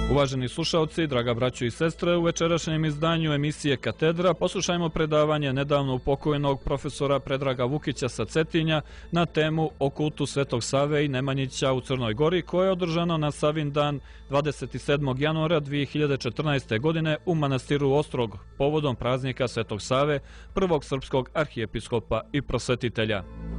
Uvaženi slušalci, draga braćo i sestre, u večerašnjem izdanju emisije Katedra poslušajmo predavanje nedavno upokojnog profesora Predraga Vukića sa Cetinja na temu o kultu Svetog Save i Nemanjića u Crnoj Gori, koje je održano na Savin dan 27. januara 2014. godine u manastiru Ostrog povodom praznika Svetog Save, prvog srpskog arhijepiskopa i prosvetitelja.